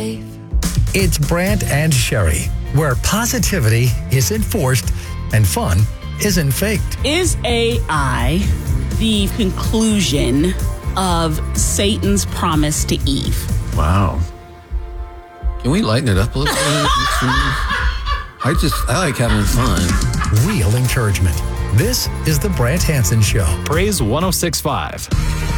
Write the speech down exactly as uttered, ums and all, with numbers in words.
safe. It's Brant and Sherry, where positivity is enforced and fun isn't faked. Is A I the conclusion of Satan's promise to Eve? Wow. Can we lighten it up a little bit? I just, I like having fun. Real encouragement. This is the Brant Hansen Show. Praise one oh six point five.